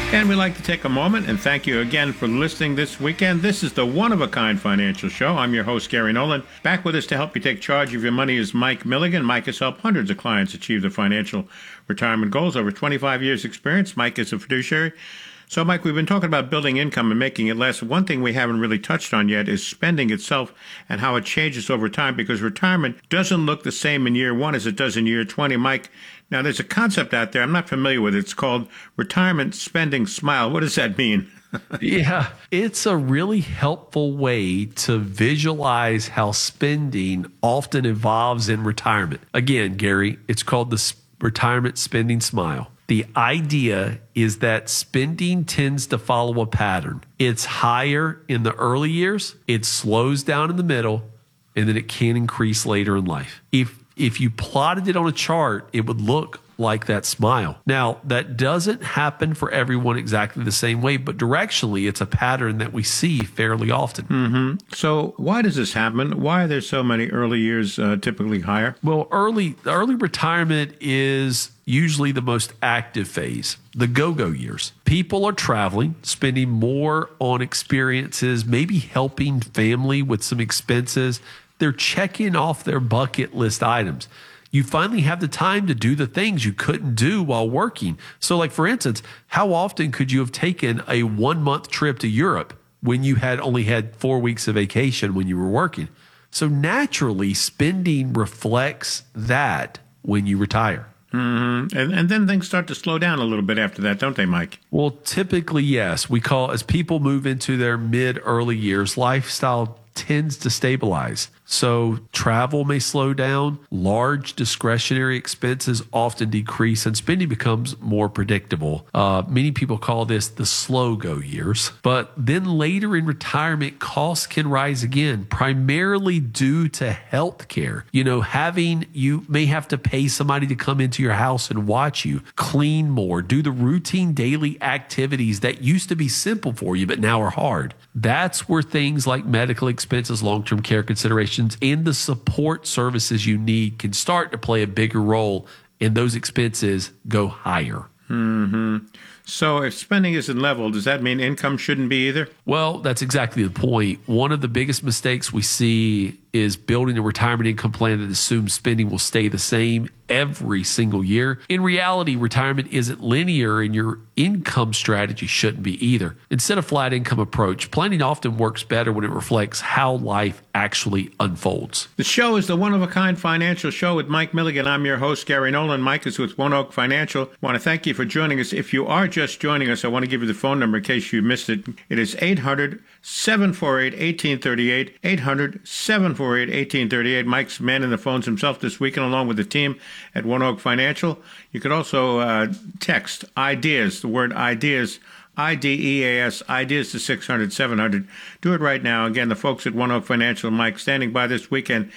And we'd like to take a moment and thank you again for listening this weekend. This is the One-of-a-Kind Financial Show. I'm your host, Gary Nolan. Back with us to help you take charge of your money is Mike Milligan. Mike has helped hundreds of clients achieve their financial retirement goals. Over 25 years experience, Mike is a fiduciary. So, Mike, we've been talking about building income and making it less. One thing we haven't really touched on yet is spending itself and how it changes over time, because retirement doesn't look the same in year one as it does in year 20. Mike, now there's a concept out there I'm not familiar with. It's called retirement spending smile. What does that mean? Yeah, it's a really helpful way to visualize how spending often evolves in retirement. Again, Gary, it's called the retirement spending smile. The idea is that spending tends to follow a pattern. It's higher in the early years, it slows down in the middle, and then it can increase later in life. If you plotted it on a chart, it would look like that smile. Now, that doesn't happen for everyone exactly the same way, but directionally, it's a pattern that we see fairly often. Mm-hmm. So why does this happen? Why are there so many early years typically higher? Well, early retirement is usually the most active phase, the go-go years. People are traveling, spending more on experiences, maybe helping family with some expenses. They're checking off their bucket list items. You finally have the time to do the things you couldn't do while working. So, like, for instance, how often could you have taken a 1-month trip to Europe when you had only had 4 weeks of vacation when you were working? So naturally, spending reflects that when you retire. Mm-hmm. And then things start to slow down a little bit after that, don't they, Mike? Well, typically, yes. We call, as people move into their mid-early years, lifestyle tends to stabilize. So travel may slow down, large discretionary expenses often decrease, and spending becomes more predictable. Many people call this the slow go years. But then later in retirement, costs can rise again, primarily due to health care. You may have to pay somebody to come into your house and watch you, clean more, do the routine daily activities that used to be simple for you, but now are hard. That's where things like medical expenses, long-term care considerations, and the support services you need can start to play a bigger role, and those expenses go higher. Mm-hmm. So if spending isn't level, does that mean income shouldn't be either? Well, that's exactly the point. One of the biggest mistakes we see is building a retirement income plan that assumes spending will stay the same every single year. In reality, retirement isn't linear, and your income strategy shouldn't be either. Instead of flat income approach, planning often works better when it reflects how life actually unfolds. The show is the One-of-a-Kind Financial Show with Mike Milligan. I'm your host, Gary Nolan. Mike is with One Oak Financial. I want to thank you for joining us. If you are just joining us, I want to give you the phone number in case you missed it. It is 800-748-1838, 800-748-1838. Mike's manning the phones himself this weekend along with the team at One Oak Financial. You could also text IDEAS, the word IDEAS, IDEAS, IDEAS to 600-700. Do it right now. Again, the folks at One Oak Financial, Mike, standing by this weekend,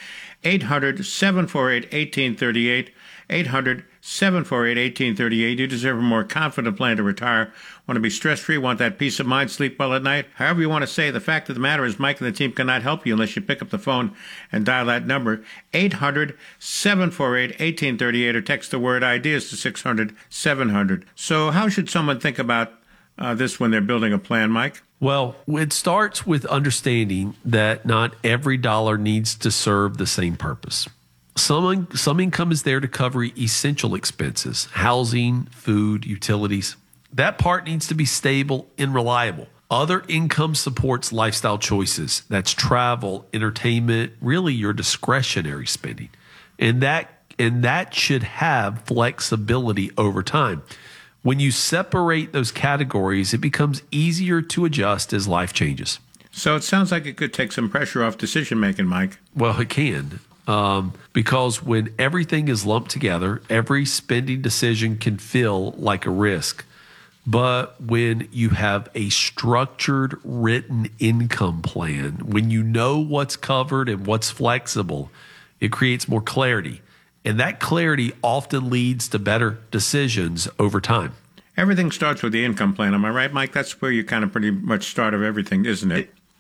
800-748-1838, 800-748-1838. You deserve a more confident plan to retire. Want to be stress-free, want that peace of mind, sleep well at night. However you want to say, the fact of the matter is Mike and the team cannot help you unless you pick up the phone and dial that number, 800-748-1838, or text the word IDEAS to 600-700. So how should someone think about this when they're building a plan, Mike? Well, it starts with understanding that not every dollar needs to serve the same purpose. Some income is there to cover essential expenses, housing, food, utilities. That part needs to be stable and reliable. Other income supports lifestyle choices. That's travel, entertainment, really your discretionary spending. And that should have flexibility over time. When you separate those categories, it becomes easier to adjust as life changes. So it sounds like it could take some pressure off decision-making, Mike. Well, it can. Because when everything is lumped together, every spending decision can feel like a risk. But when you have a structured written income plan, when you know what's covered and what's flexible, it creates more clarity. And that clarity often leads to better decisions over time. Everything starts with the income plan. Am I right, Mike? That's where you kind of pretty much start of everything, isn't it?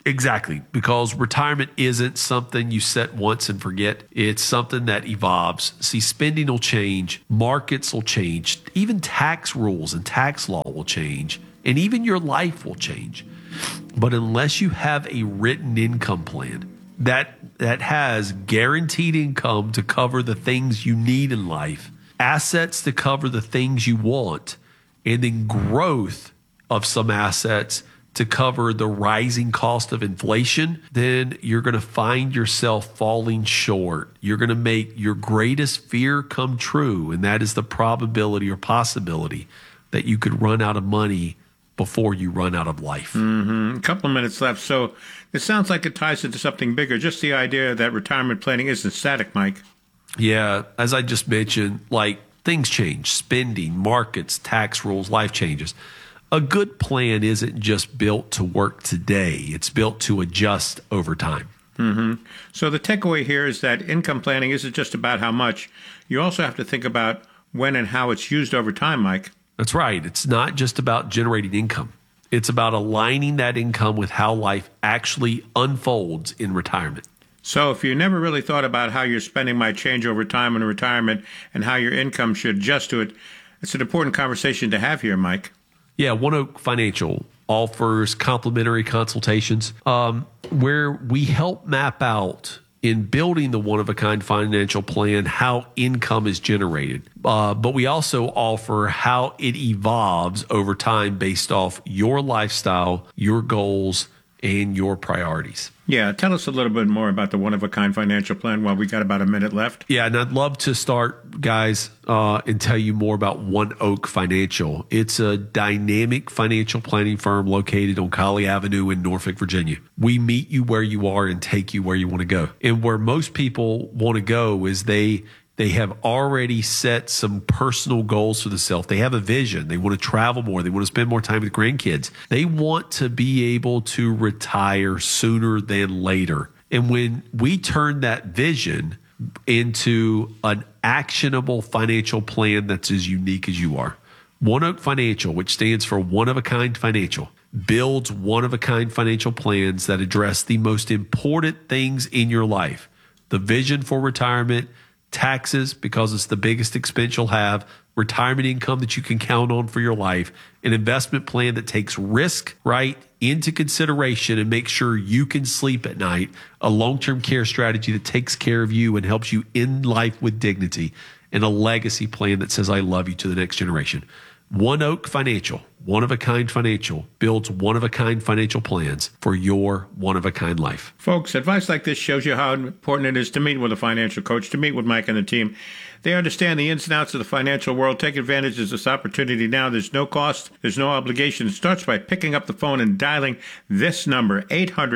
Exactly, because retirement isn't something you set once and forget. It's something that evolves. See, spending will change, markets will change, even tax rules and tax law will change, and even your life will change. But unless you have a written income plan that has guaranteed income to cover the things you need in life, assets to cover the things you want, and then growth of some assets to cover the rising cost of inflation, then you're going to find yourself falling short. You're going to make your greatest fear come true, and that is the probability or possibility that you could run out of money before you run out of life. A couple of minutes left. So it sounds like it ties into something bigger, just the idea that retirement planning isn't static, Mike. Yeah, as I just mentioned, like things change, spending, markets, tax rules, life changes. A good plan isn't just built to work today. It's built to adjust over time. So the takeaway here is that income planning isn't just about how much. You also have to think about when and how it's used over time, Mike. That's right. It's not just about generating income. It's about aligning that income with how life actually unfolds in retirement. So if you never really thought about how your spending might change over time in retirement and how your income should adjust to it, it's an important conversation to have here, Mike. Yeah, One Oak Financial offers complimentary consultations where we help map out in building the one-of-a-kind financial plan how income is generated. But we also offer how it evolves over time based off your lifestyle, your goals, and your priorities. Yeah, tell us a little bit more about the one-of-a-kind financial plan while we got about a minute left. Yeah, and I'd love to start, guys, and tell you more about One Oak Financial. It's a dynamic financial planning firm located on Colley Avenue in Norfolk, Virginia. We meet you where you are and take you where you want to go. And where most people want to go is they have already set some personal goals for themselves. They have a vision. They want to travel more. They want to spend more time with grandkids. They want to be able to retire sooner than later. And when we turn that vision into an actionable financial plan that's as unique as you are, One Oak Financial, which stands for One of a Kind Financial, builds one of a kind financial plans that address the most important things in your life: the vision for retirement, taxes, because it's the biggest expense you'll have, retirement income that you can count on for your life, an investment plan that takes risk right into consideration and makes sure you can sleep at night, a long-term care strategy that takes care of you and helps you end life with dignity, and a legacy plan that says, I love you to the next generation. One Oak Financial, One of a Kind Financial, builds one of a kind financial plans for your one of a kind life. Folks, advice like this shows you how important it is to meet with a financial coach, to meet with Mike and the team. They understand the ins and outs of the financial world. Take advantage of this opportunity now. There's no cost. There's no obligation. It starts by picking up the phone and dialing this number,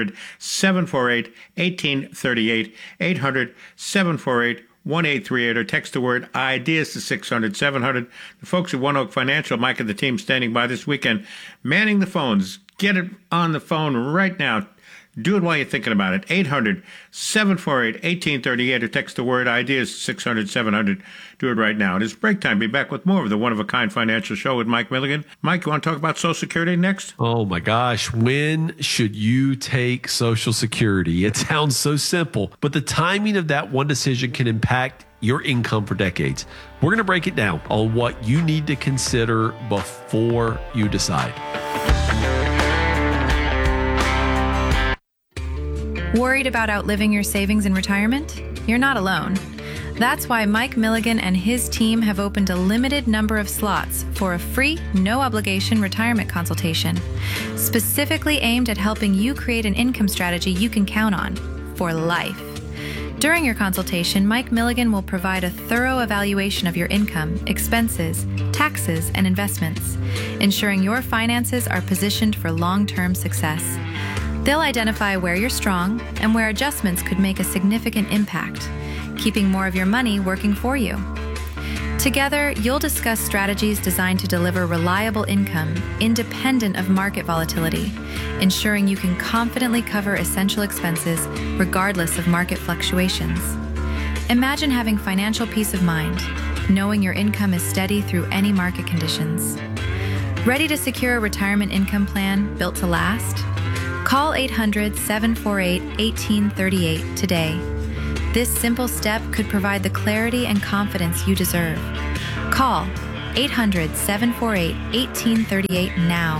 800-748-1838, 800-748-1838. 1838, or text the word IDEAS to 600-700. The folks at One Oak Financial, Mike and the team standing by this weekend, manning the phones. Get it on the phone right now. Do it while you're thinking about it. 800-748-1838, or text the word IDEAS to 600-700. Do it right now. It is break time. Be back with more of the One of a Kind Financial Show with Mike Milligan. Mike, you want to talk about Social Security next? Oh my gosh. When should you take Social Security? It sounds so simple, but the timing of that one decision can impact your income for decades. We're going to break it down on what you need to consider before you decide. Worried about outliving your savings in retirement? You're not alone. That's why Mike Milligan and his team have opened a limited number of slots for a free, no-obligation retirement consultation, specifically aimed at helping you create an income strategy you can count on for life. During your consultation, Mike Milligan will provide a thorough evaluation of your income, expenses, taxes, and investments, ensuring your finances are positioned for long-term success. They'll identify where you're strong and where adjustments could make a significant impact, keeping more of your money working for you. Together, you'll discuss strategies designed to deliver reliable income, independent of market volatility, ensuring you can confidently cover essential expenses regardless of market fluctuations. Imagine having financial peace of mind, knowing your income is steady through any market conditions. Ready to secure a retirement income plan built to last? Call 800-748-1838 today. This simple step could provide the clarity and confidence you deserve. Call 800-748-1838 now.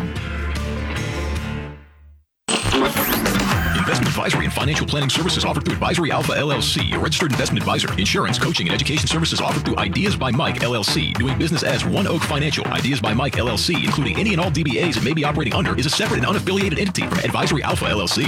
Investment advisory and financial planning services offered through Advisory Alpha LLC, a registered investment advisor. Insurance, coaching, and education services offered through Ideas by Mike LLC. Doing business as One Oak Financial. Ideas by Mike LLC, including any and all DBAs it may be operating under, is a separate and unaffiliated entity from Advisory Alpha LLC.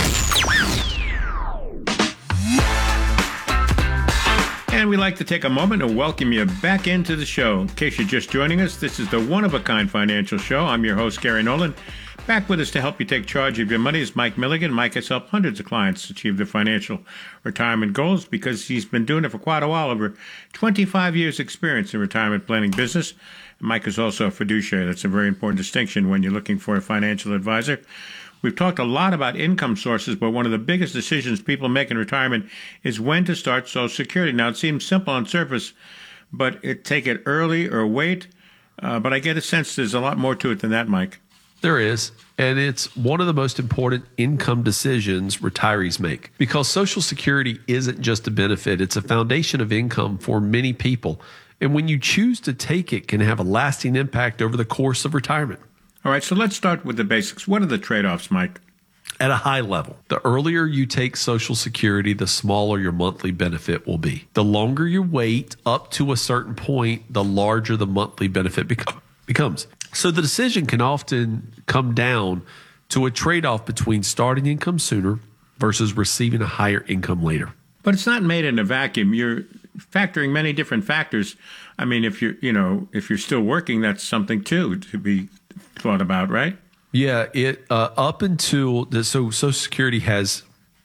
And we'd like to take a moment to welcome you back into the show. In case you're just joining us, this is the one-of-a-kind financial show. I'm your host, Gary Nolan. Back with us to help you take charge of your money is Mike Milligan. Mike has helped hundreds of clients achieve their financial retirement goals because he's been doing it for quite a while, over 25 years experience in retirement planning business. Mike is also a fiduciary. That's a very important distinction when you're looking for a financial advisor. We've talked a lot about income sources, but one of the biggest decisions people make in retirement is when to start Social Security. Now, it seems simple on surface, but take it early or wait. But I get a sense there's a lot more to it than that, Mike. There is, and it's one of the most important income decisions retirees make because Social Security isn't just a benefit, it's a foundation of income for many people. And when you choose to take it, can have a lasting impact over the course of retirement. All right, so let's start with the basics. What are the trade-offs, Mike? At a high level, the earlier you take Social Security, the smaller your monthly benefit will be. The longer you wait up to a certain point, the larger the monthly benefit becomes. So the decision can often come down to a trade-off between starting income sooner versus receiving a higher income later. But it's not made in a vacuum. You're factoring many different factors. I mean, if you're still working, that's something too to be thought about, right? Yeah, up until so Social Security has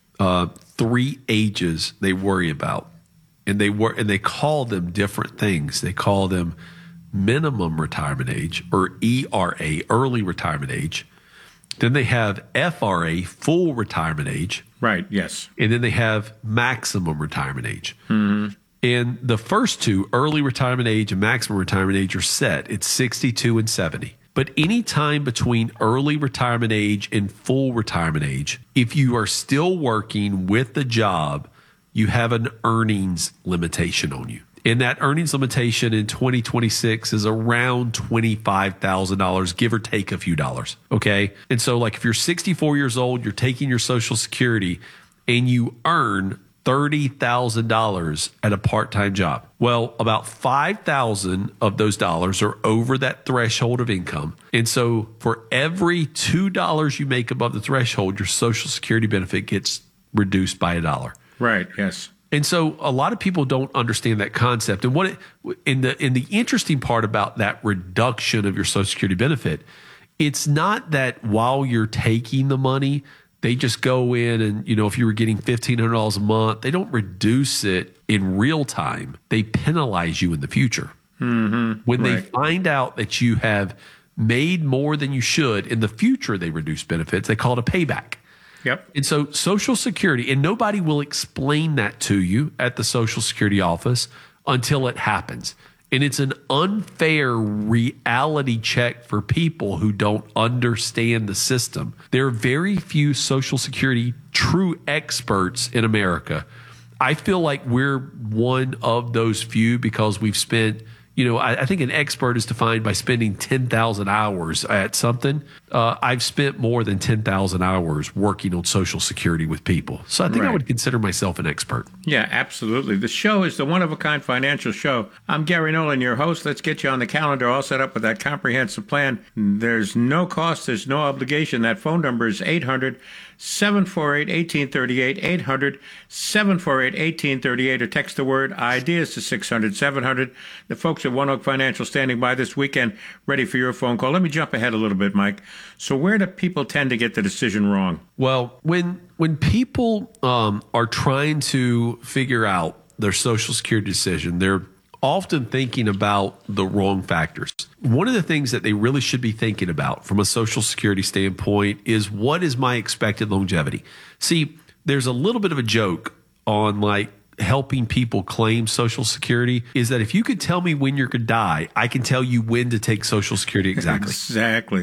3 ages they worry about, and they call them different things. They call them minimum retirement age, or ERA, early retirement age. Then they have FRA, full retirement age. Right, yes. And then they have maximum retirement age. Mm-hmm. And the first two, early retirement age and maximum retirement age, are set. It's 62 and 70. But any time between early retirement age and full retirement age, if you are still working with the job, you have an earnings limitation on you. And that earnings limitation in 2026 is around $25,000, give or take a few dollars. Okay. And so, like, if you're 64 years old, you're taking your Social Security and you earn $30,000 at a part-time job. Well, about $5,000 of those dollars are over that threshold of income. And so for every $2 you make above the threshold, your Social Security benefit gets reduced by $1. Right. Yes. And so a lot of people don't understand that concept. And in the interesting part about that reduction of your Social Security benefit, it's not that while you're taking the money, they just go in and, if you were getting $1,500 a month, they don't reduce it in real time. They penalize you in the future. Mm-hmm. When they find out that you have made more than you should, in the future they reduce benefits. They call it a payback. Yep. And so Social Security, and nobody will explain that to you at the Social Security office until it happens. And it's an unfair reality check for people who don't understand the system. There are very few Social Security true experts in America. I feel like we're one of those few because we've spent, I think an expert is defined by spending 10,000 hours at something. I've spent more than 10,000 hours working on Social Security with people. So I think I would consider myself an expert. Yeah, absolutely. The show is the one-of-a-kind financial show. I'm Gary Nolan, your host. Let's get you on the calendar all set up with that comprehensive plan. There's no cost. There's no obligation. That phone number is 800-748-1838, 800-748-1838, or text the word IDEAS to 600-700. The folks at One Oak Financial standing by this weekend, ready for your phone call. Let me jump ahead a little bit, Mike. So where do people tend to get the decision wrong? Well, when people are trying to figure out their Social Security decision, they're often thinking about the wrong factors. One of the things that they really should be thinking about from a Social Security standpoint is, what is my expected longevity? See, there's a little bit of a joke on helping people claim Social Security, is that if you could tell me when you're going to die, I can tell you when to take Social Security exactly. Exactly.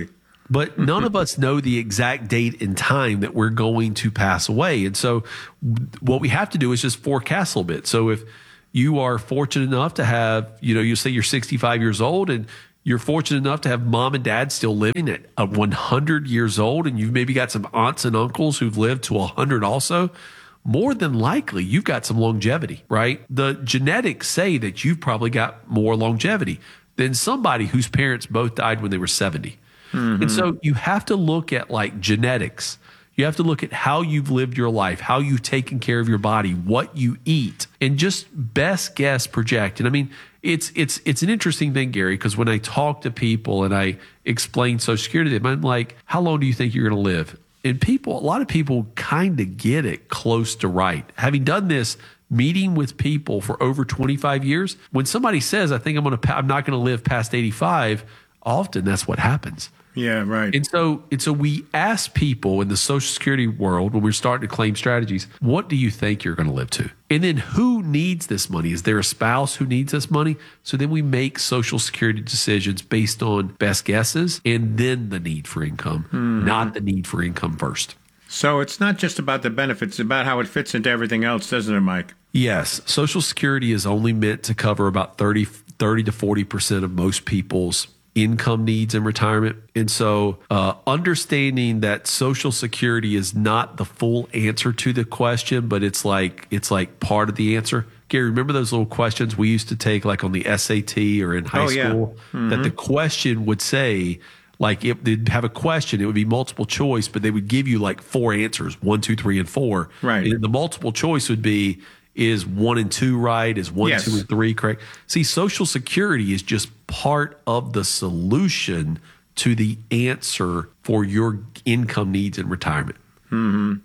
But none of us know the exact date and time that we're going to pass away. And so what we have to do is just forecast a little bit. So if you are fortunate enough to have, you say you're 65 years old and you're fortunate enough to have mom and dad still living at 100 years old, and you've maybe got some aunts and uncles who've lived to 100 also, more than likely you've got some longevity, right? The genetics say that you've probably got more longevity than somebody whose parents both died when they were 70. And so you have to look at like genetics. You have to look at how you've lived your life, how you've taken care of your body, what you eat, and just best guess project. And I mean, it's an interesting thing, Gary, because when I talk to people and I explain Social Security to them, I'm like, how long do you think you're going to live? And a lot of people kind of get it close to right. Having done this, meeting with people for over 25 years, when somebody says, I think I'm not going to live past 85, often that's what happens. Yeah, right. And so we ask people in the Social Security world, when we're starting to claim strategies, what do you think you're going to live to? And then who needs this money? Is there a spouse who needs this money? So then we make Social Security decisions based on best guesses and then the need for income, not the need for income first. So it's not just about the benefits, it's about how it fits into everything else, doesn't it, Mike? Yes. Social Security is only meant to cover about 30 to 40% of most people's income needs in retirement. And so understanding that Social Security is not the full answer to the question, but it's like part of the answer. Gary, remember those little questions we used to take like on the SAT or in high school? That the question would say, like if they'd have a question, it would be multiple choice, but they would give you like 4 answers, 1, 2, 3, and 4. Right. And the multiple choice would be, is 1 and 2 right? Is 1, 2, and 3 correct? See, Social Security is just part of the solution to the answer for your income needs in retirement. And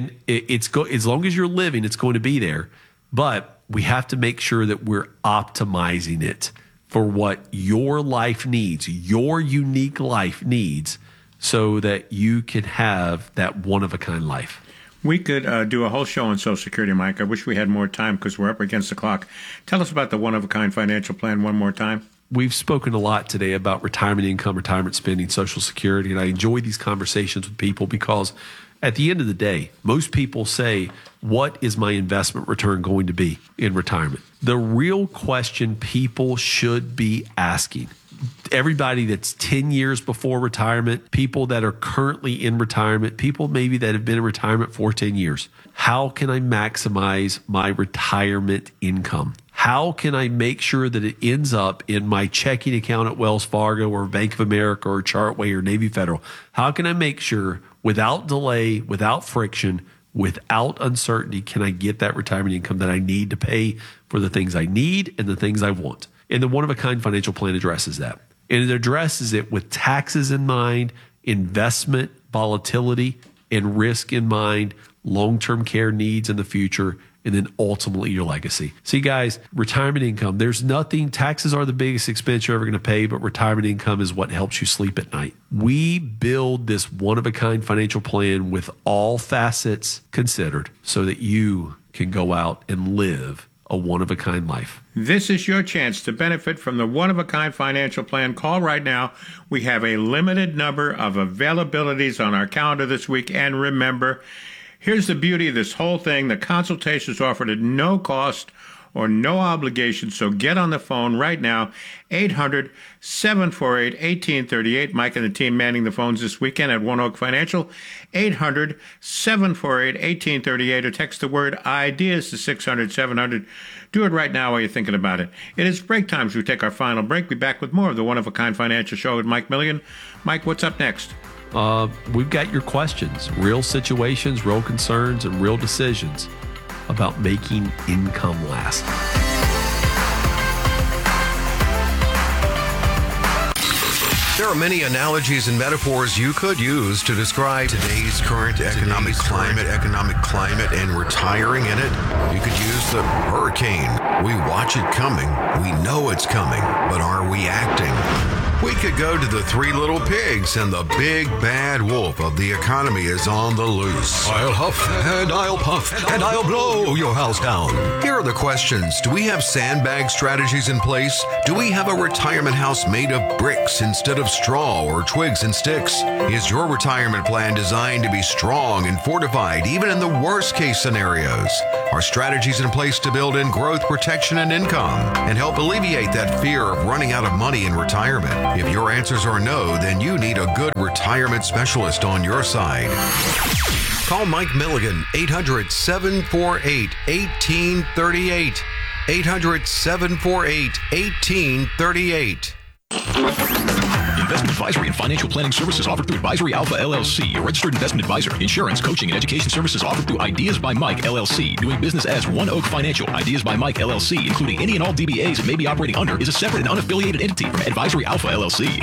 as long as you're living, it's going to be there. But we have to make sure that we're optimizing it for what your life needs, your unique life needs, so that you can have that one-of-a-kind life. We could do a whole show on Social Security, Mike. I wish we had more time because we're up against the clock. Tell us about the one-of-a-kind financial plan one more time. We've spoken a lot today about retirement income, retirement spending, Social Security, and I enjoy these conversations with people because at the end of the day, most people say, what is my investment return going to be in retirement? The real question people should be asking, everybody that's 10 years before retirement, people that are currently in retirement, people maybe that have been in retirement for 10 years. How can I maximize my retirement income? How can I make sure that it ends up in my checking account at Wells Fargo or Bank of America or Chartway or Navy Federal? How can I make sure without delay, without friction, without uncertainty, can I get that retirement income that I need to pay for the things I need and the things I want? And the one-of-a-kind financial plan addresses that. And it addresses it with taxes in mind, investment, volatility, and risk in mind, long-term care needs in the future, and then ultimately your legacy. See, guys, retirement income, there's nothing, taxes are the biggest expense you're ever going to pay, but retirement income is what helps you sleep at night. We build this one-of-a-kind financial plan with all facets considered so that you can go out and live a one-of-a-kind life. This is your chance to benefit from the one-of-a-kind financial plan. Call right now. We have a limited number of availabilities on our calendar this week. And remember, here's the beauty of this whole thing. The consultation is offered at no cost or no obligation. So get on the phone right now, 800-748-1838. Mike and the team manning the phones this weekend at One Oak Financial, 800-748-1838, or text the word IDEAS to 600-700. Do it right now while you're thinking about it. It is break time, so we take our final break. Be back with more of the One-of-a-Kind Financial Show with Mike Milligan. Mike, what's up next? We've got your questions, real situations, real concerns, and real decisions about making income last. There are many analogies and metaphors you could use to describe today's current economic climate, and retiring in it. You could use the hurricane. We watch it coming. We know it's coming, but are we acting? We could go to the Three Little Pigs, and the big bad wolf of the economy is on the loose. I'll huff and I'll puff and I'll blow your house down. Here are the questions. Do we have sandbag strategies in place? Do we have a retirement house made of bricks instead of straw or twigs and sticks? Is your retirement plan designed to be strong and fortified even in the worst case scenarios? Are strategies in place to build in growth, protection, and income and help alleviate that fear of running out of money in retirement? If your answers are no, then you need a good retirement specialist on your side. Call Mike Milligan, 800-748-1838. 800-748-1838. Investment advisory and financial planning services offered through Advisory Alpha LLC, a registered investment advisor. Insurance, coaching, and education services offered through Ideas by Mike LLC. Doing business as One Oak Financial. Ideas by Mike LLC, including any and all DBAs it may be operating under, is a separate and unaffiliated entity from Advisory Alpha LLC.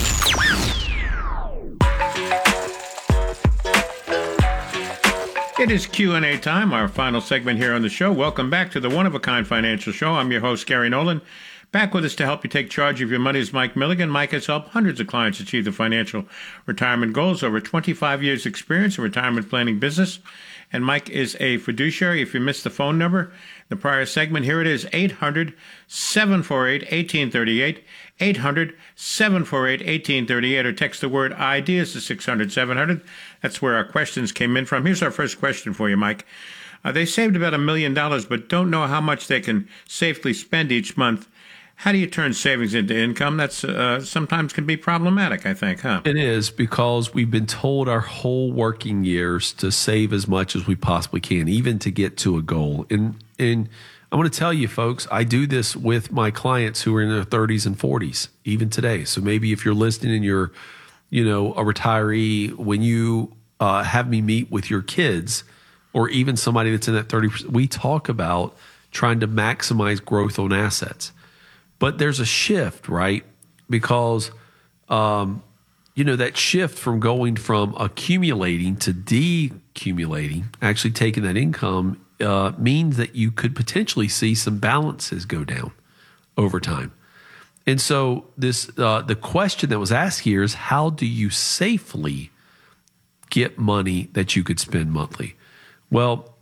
It is Q&A time, our final segment here on the show. Welcome back to the One of a Kind Financial Show. I'm your host, Gary Nolan. Back with us to help you take charge of your money is Mike Milligan. Mike has helped hundreds of clients achieve their financial retirement goals. Over 25 years experience in retirement planning business. And Mike is a fiduciary. If you missed the phone number, the prior segment, here it is, 800-748-1838, 800-748-1838, or text the word IDEAS to 600-700. That's where our questions came in from. Here's our first question for you, Mike. They saved about $1 million, but don't know how much they can safely spend each month. How do you turn savings into income? That's sometimes can be problematic, I think, huh? It is, because we've been told our whole working years to save as much as we possibly can, even to get to a goal. And I want to tell you, folks, I do this with my clients who are in their 30s and 40s, even today. So maybe if you're listening and you're, a retiree, when you have me meet with your kids, or even somebody that's in that 30%, we talk about trying to maximize growth on assets. But there's a shift, right? Because, that shift from going from accumulating to decumulating, actually taking that income, means that you could potentially see some balances go down over time. And so the question that was asked here is, how do you safely get money that you could spend monthly? Well,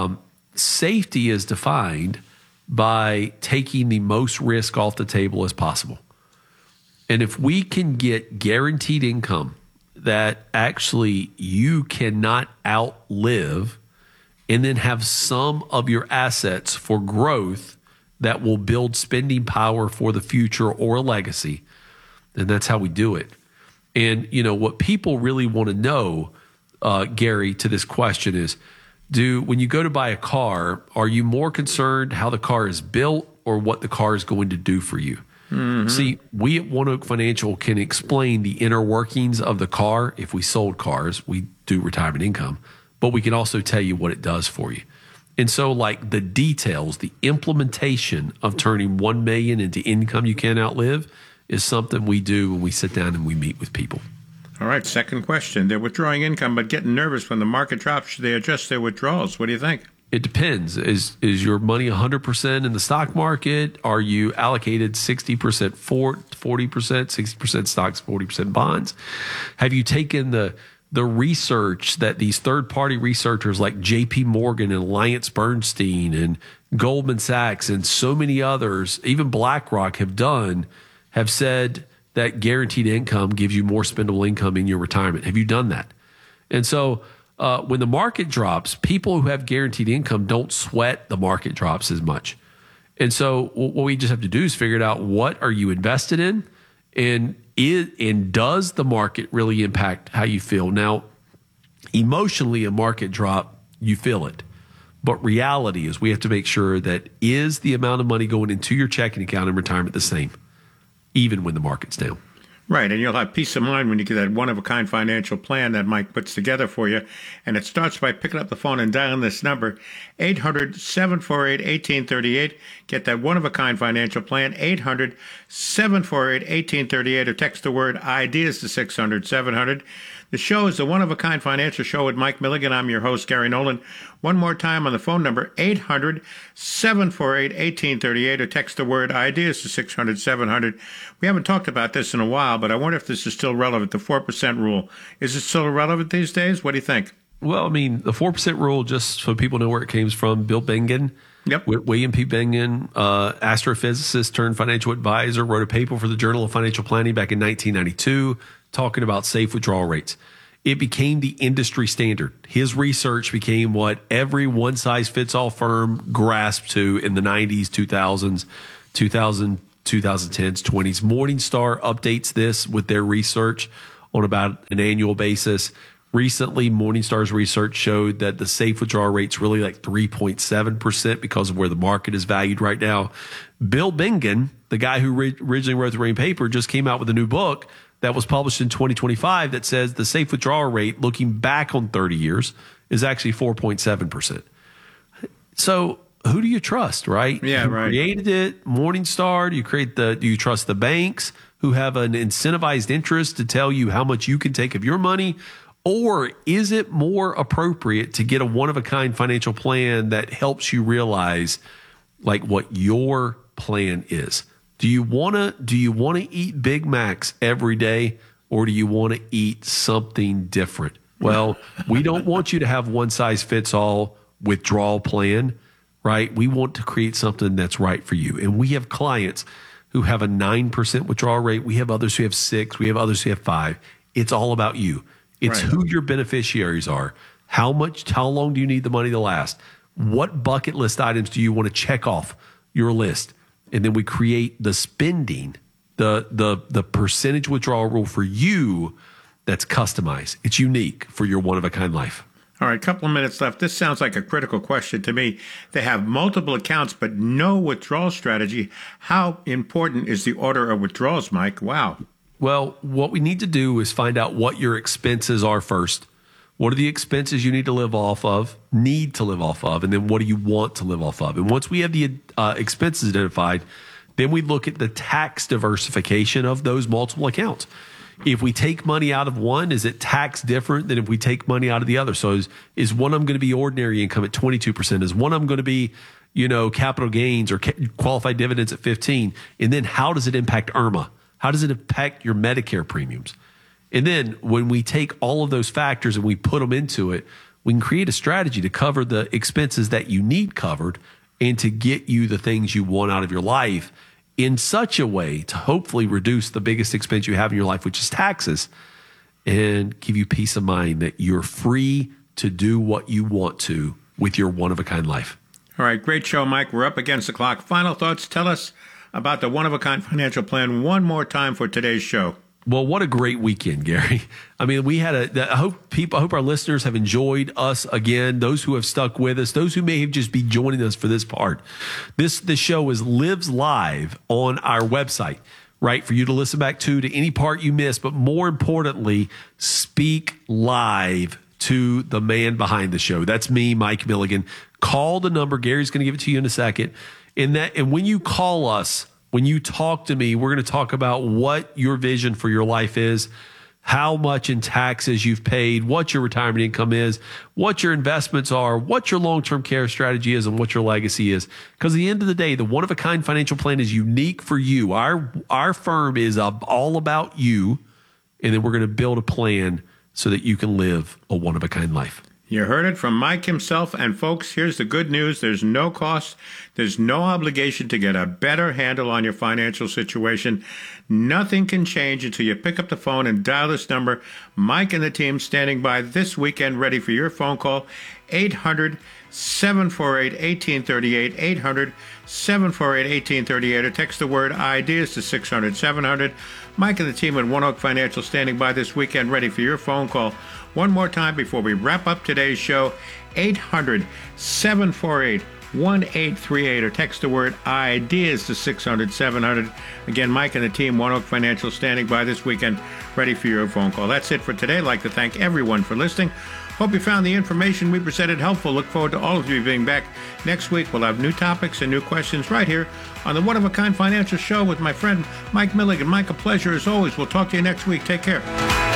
safety is defined by taking the most risk off the table as possible. And if we can get guaranteed income that actually you cannot outlive, and then have some of your assets for growth that will build spending power for the future or a legacy, then that's how we do it. And, what people really want to know, Gary, to this question is, when you go to buy a car, are you more concerned how the car is built or what the car is going to do for you? Mm-hmm. See, we at One Oak Financial can explain the inner workings of the car. If we sold cars, we do retirement income, but we can also tell you what it does for you. And so, like, the details, the implementation of turning $1 million into income you can't outlive is something we do when we sit down and we meet with people. All right, second question. They're withdrawing income but getting nervous when the market drops. Should they adjust their withdrawals? What do you think? It depends. Is your money 100% in the stock market? Are you allocated 60% 40%, 60% stocks, 40% bonds? Have you taken the research that these third-party researchers like J.P. Morgan and AllianceBernstein and Goldman Sachs and so many others, even BlackRock, have said that guaranteed income gives you more spendable income in your retirement? Have you done that? And so when the market drops, people who have guaranteed income don't sweat the market drops as much. And so what we just have to do is figure out, what are you invested in, and does the market really impact how you feel? Now, emotionally, a market drop, you feel it. But reality is, we have to make sure that is the amount of money going into your checking account in retirement the same, even when the market's down. Right, and you'll have peace of mind when you get that one-of-a-kind financial plan that Mike puts together for you. And it starts by picking up the phone and dialing this number, 800-748-1838. Get that one-of-a-kind financial plan, 800-748-1838, or text the word IDEAS to 600-700. The show is the One-of-a-Kind Financial Show with Mike Milligan. I'm your host, Gary Nolan. One more time on the phone number, 800-748-1838, or text the word IDEAS to 600-700. We haven't talked about this in a while, but I wonder if this is still relevant, the 4% rule. Is it still relevant these days? What do you think? Well, I mean, the 4% rule, just so people know where it came from, Bill Bengen. Yep. William P. Bengen, astrophysicist turned financial advisor, wrote a paper for the Journal of Financial Planning back in 1992 talking about safe withdrawal rates. It became the industry standard. His research became what every one-size-fits-all firm grasped to in the 90s, 2000s, 2010s, 20s. Morningstar updates this with their research on about an annual basis. Recently, Morningstar's research showed that the safe withdrawal rate's really like 3.7% because of where the market is valued right now. Bill Bengen, the guy who originally wrote the Rain paper, just came out with a new book that was published in 2025 that says the safe withdrawal rate, looking back on 30 years, is actually 4.7%. So who do you trust, right? Yeah, who right. created it? Morningstar? Do you trust the banks who have an incentivized interest to tell you how much you can take of your money? Or is it more appropriate to get a one-of-a-kind financial plan that helps you realize like what your plan is? Do you want to eat Big Macs every day, or do you want to eat something different? Well, we don't want you to have one-size-fits-all withdrawal plan, right? We want to create something that's right for you. And we have clients who have a 9% withdrawal rate. We have others who have 6%. We have others who have 5%. It's all about you. It's right. Who your beneficiaries are. How long do you need the money to last? What bucket list items do you want to check off your list? And then we create the spending, the percentage withdrawal rule for you that's customized. It's unique for your one-of-a-kind life. All right, a couple of minutes left. This sounds like a critical question to me. They have multiple accounts, but no withdrawal strategy. How important is the order of withdrawals, Mike? Wow. Well, what we need to do is find out what your expenses are first. What are the expenses you need to live off of, and then what do you want to live off of? And once we have the expenses identified, then we look at the tax diversification of those multiple accounts. If we take money out of one, is it tax different than if we take money out of the other? So is one of them going to be ordinary income at 22%? Is one of them going to be, capital gains or qualified dividends at 15%? And then how does it impact IRMA? How does it impact your Medicare premiums? And then when we take all of those factors and we put them into it, we can create a strategy to cover the expenses that you need covered and to get you the things you want out of your life in such a way to hopefully reduce the biggest expense you have in your life, which is taxes, and give you peace of mind that you're free to do what you want to with your one-of-a-kind life. All right, great show, Mike. We're up against the clock. Final thoughts. Tell us about the one-of-a-kind financial plan one more time for today's show. Well, what a great weekend, Gary. I mean, we had I hope our listeners have enjoyed us again. Those who have stuck with us, those who may have just be joining us for this part. This show lives live on our website, right? For you to listen back to any part you missed, but more importantly, speak live to the man behind the show. That's me, Mike Milligan. Call the number. Gary's going to give it to you in a second. And when you call us, when you talk to me, we're going to talk about what your vision for your life is, how much in taxes you've paid, what your retirement income is, what your investments are, what your long-term care strategy is, and what your legacy is. Because at the end of the day, the one-of-a-kind financial plan is unique for you. Our firm is all about you, and then we're going to build a plan so that you can live a one-of-a-kind life. You heard it from Mike himself. And folks, here's the good news. There's no cost. There's no obligation to get a better handle on your financial situation. Nothing can change until you pick up the phone and dial this number. Mike and the team standing by this weekend ready for your phone call. 800-748-1838, 800-748-1838, or text the word IDEAS to 600-700. Mike and the team at One Oak Financial standing by this weekend ready for your phone call. One more time before we wrap up today's show, 800-748-1838. 1-838 or text the word IDEAS to 600-700. Again, Mike and the team, One Oak Financial, standing by this weekend, ready for your phone call. That's it for today. I'd like to thank everyone for listening. Hope you found the information we presented helpful. Look forward to all of you being back next week. We'll have new topics and new questions right here on the One of a Kind Financial Show with my friend Mike Milligan. Mike, a pleasure as always. We'll talk to you next week. Take care.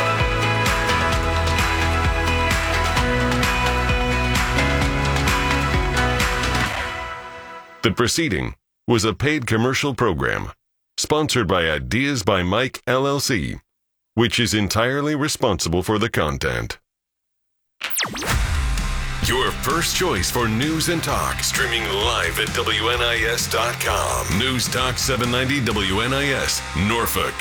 The preceding was a paid commercial program sponsored by Ideas by Mike, LLC, which is entirely responsible for the content. Your first choice for news and talk, streaming live at WNIS.com. News Talk 790 WNIS, Norfolk.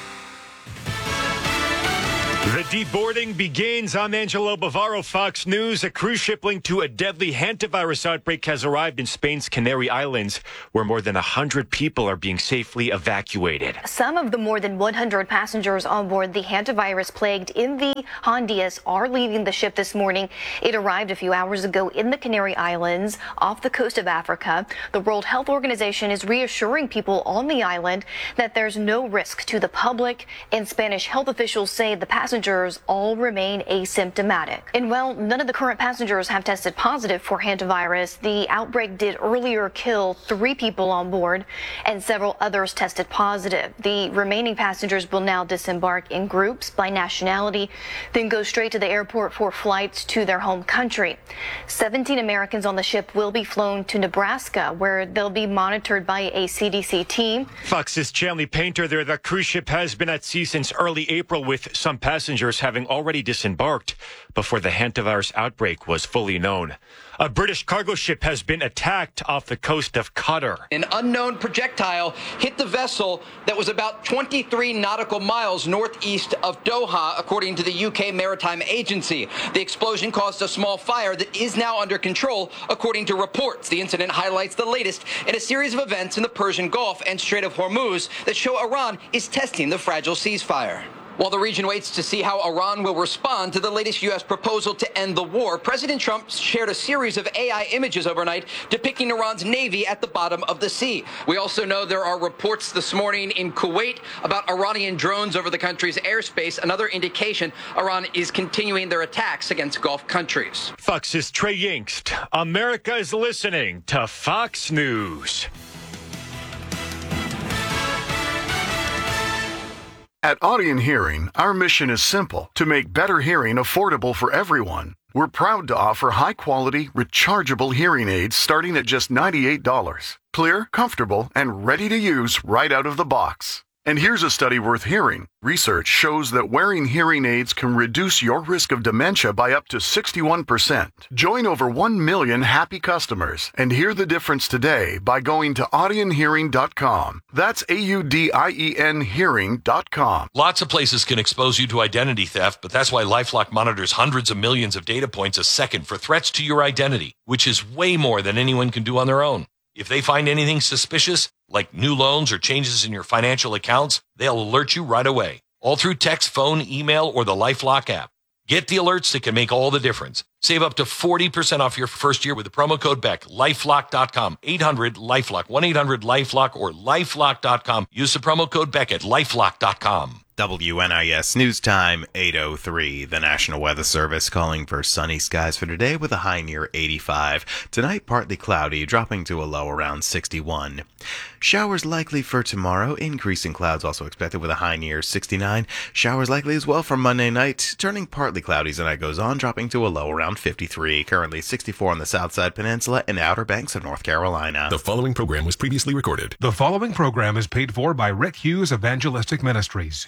The deboarding begins. I'm Angelo Bavaro, Fox News. A cruise ship linked to a deadly hantavirus outbreak has arrived in Spain's Canary Islands, where more than 100 people are being safely evacuated. Some of the more than 100 passengers on board the hantavirus-plagued MV Hondias are leaving the ship this morning. It arrived a few hours ago in the Canary Islands off the coast of Africa. The World Health Organization is reassuring people on the island that there's no risk to the public, and Spanish health officials say the passengers all remain asymptomatic. And while none of the current passengers have tested positive for hantavirus, the outbreak did earlier kill 3 people on board and several others tested positive. The remaining passengers will now disembark in groups by nationality, then go straight to the airport for flights to their home country. 17 Americans on the ship will be flown to Nebraska, where they'll be monitored by a CDC team. Fox's Chanley Painter there. The cruise ship has been at sea since early April, with some passengers having already disembarked before the hantavirus outbreak was fully known. A British cargo ship has been attacked off the coast of Qatar. An unknown projectile hit the vessel that was about 23 nautical miles northeast of Doha, according to the UK Maritime Agency. The explosion caused a small fire that is now under control, according to reports. The incident highlights the latest in a series of events in the Persian Gulf and Strait of Hormuz that show Iran is testing the fragile ceasefire. While the region waits to see how Iran will respond to the latest U.S. proposal to end the war, President Trump shared a series of AI images overnight depicting Iran's navy at the bottom of the sea. We also know there are reports this morning in Kuwait about Iranian drones over the country's airspace, another indication Iran is continuing their attacks against Gulf countries. Fox's Trey Yingst. America is listening to Fox News. At Audion Hearing, our mission is simple: to make better hearing affordable for everyone. We're proud to offer high-quality, rechargeable hearing aids starting at just $98. Clear, comfortable, and ready to use right out of the box. And here's a study worth hearing. Research shows that wearing hearing aids can reduce your risk of dementia by up to 61%. Join over 1 million happy customers and hear the difference today by going to audionhearing.com. That's AUDIEN hearing.com. Lots of places can expose you to identity theft, but that's why LifeLock monitors hundreds of millions of data points a second for threats to your identity, which is way more than anyone can do on their own. If they find anything suspicious, like new loans or changes in your financial accounts, they'll alert you right away, all through text, phone, email, or the LifeLock app. Get the alerts that can make all the difference. Save up to 40% off your first year with the promo code BECK. LifeLock.com, 800-LifeLock, 1-800-LifeLock, or LifeLock.com. Use the promo code BECK at LifeLock.com. WNIS News Time, 8:03. The National Weather Service calling for sunny skies for today with a high near 85. Tonight, partly cloudy, dropping to a low around 61. Showers likely for tomorrow. Increasing clouds also expected with a high near 69. Showers likely as well for Monday night, turning partly cloudy as the night goes on, dropping to a low around 53. Currently 64 on the Southside Peninsula and Outer Banks of North Carolina. The following program was previously recorded. The following program is paid for by Rick Hughes Evangelistic Ministries.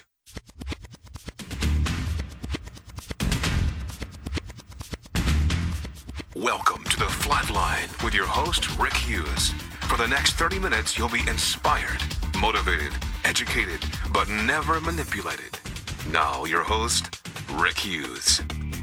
Welcome to the Flatline with your host, Rick Hughes. For the next 30 minutes, you'll be inspired, motivated, educated, but never manipulated. Now, your host, Rick Hughes.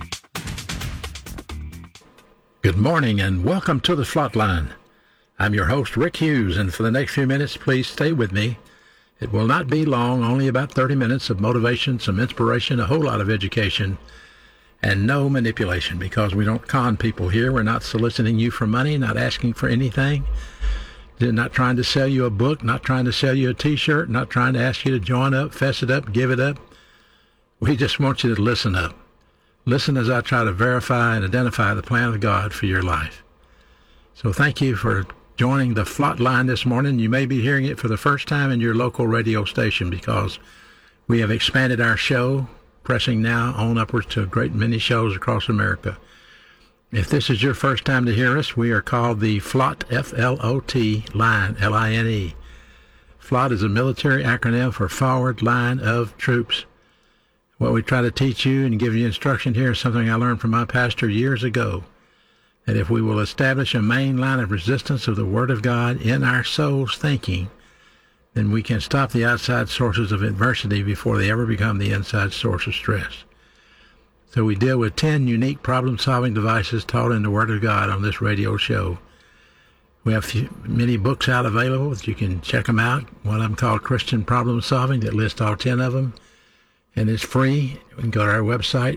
Good morning and welcome to the Flatline. I'm your host, Rick Hughes, and for the next few minutes, please stay with me. It will not be long, only about 30 minutes of motivation, some inspiration, a whole lot of education. and no manipulation, because we don't con people here. We're not soliciting you for money, not asking for anything. They're not trying to sell you a book, not trying to sell you a T-shirt, not trying to ask you to join up, fess it up, give it up. We just want you to listen up. Listen as I try to verify and identify the plan of God for your life. So thank you for joining the Flot Line this morning. You may be hearing it for the first time in your local radio station, because we have expanded our show, pressing now on upwards to a great many shows across America. If this is your first time to hear us, we are called the FLOT, F-L-O-T, Line, L-I-N-E. FLOT is a military acronym for Forward Line of Troops. What we try to teach you and give you instruction here is something I learned from my pastor years ago, that if we will establish a main line of resistance of the Word of God in our soul's thinking, then we can stop the outside sources of adversity before they ever become the inside source of stress. So we deal with 10 unique problem-solving devices taught in the Word of God on this radio show. We have many books out available that you can check them out. One of them called Christian Problem Solving that lists all 10 of them, and it's free. You can go to our website,